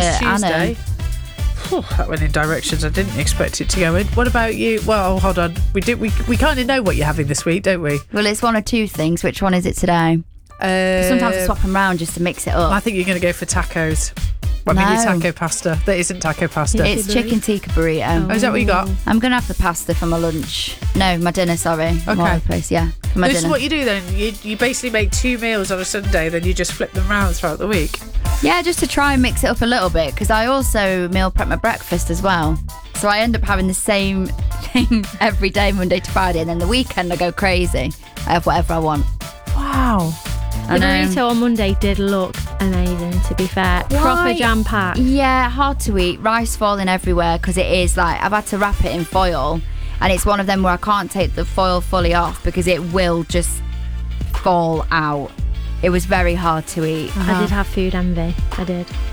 It's Anna. Tuesday. That went in directions I didn't expect it to go in. What about you? Well, hold on. We kind of know what you're having this week, don't we? Well, it's one or two things. Which one is it today? Sometimes I swap them around just to mix it up. I think you're going to go for tacos. Well, No. maybe taco pasta. That isn't taco pasta. It's chicken tikka burrito. Oh, is that what you got? I'm going to have the pasta for my lunch. No, my dinner, sorry. Okay. Place, yeah. For my This is dinner. what you do then. You basically make 2 meals on a Sunday, then you just flip them round throughout the week. Yeah, just to try and mix it up a little bit, because I also meal prep my breakfast as well. So I end up having the same thing every day, Monday to Friday, and then the weekend I go crazy. I have whatever I want. Wow. The burrito on Monday did look amazing, to be fair. Proper jam-packed. Yeah, hard to eat. Rice falling everywhere, because it is like, I've had to wrap it in foil, and it's one of them where I can't take the foil fully off because it will just fall out. It was very hard to eat. I did have food envy. I did.